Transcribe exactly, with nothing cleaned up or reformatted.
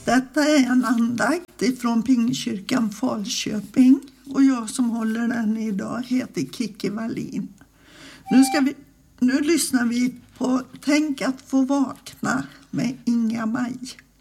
Detta är en andakt ifrån Pingstkyrkan Falköping och jag som håller den idag heter Kikki Wallin. Nu, ska vi, nu lyssnar vi på Tänk att få vakna med Inga Maj.